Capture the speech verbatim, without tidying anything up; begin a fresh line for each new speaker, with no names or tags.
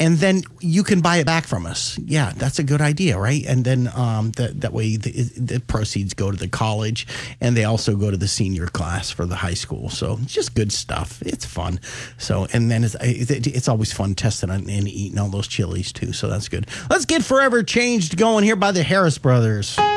and then you can buy it back from us. Yeah, that's a good idea, right? And then um, that that way the, the proceeds go to the college, and they also go to the senior class for the high school. So it's just good stuff. It's fun. So and then it's it's always fun testing and eating all those chilies too. So that's good. Let's get Forever Changed going here by the Harris Brothers.